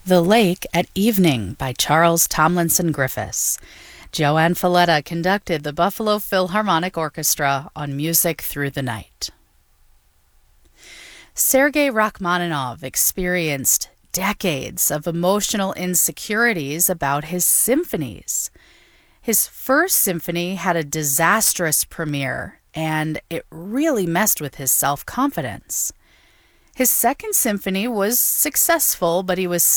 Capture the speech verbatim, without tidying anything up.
The Lake at Evening by Charles Tomlinson Griffiths. Joanne Falletta conducted the Buffalo Philharmonic Orchestra on Music Through the Night. Sergei Rachmaninoff experienced decades of emotional insecurities about his symphonies. His first symphony had a disastrous premiere, and it really messed with his self-confidence. His second symphony was successful, but he was